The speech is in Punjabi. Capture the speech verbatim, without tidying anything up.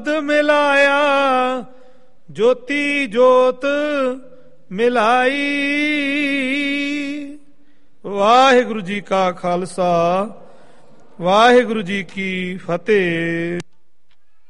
ਮਿਲਾਇਆ ਜੋਤੀ ਜੋਤ ਮਿਲਾਈ। ਵਾਹਿਗੁਰੂ ਜੀ ਕਾ ਖਾਲਸਾ, ਵਾਹਿਗੁਰੂ ਜੀ ਕੀ ਫਤਿਹ।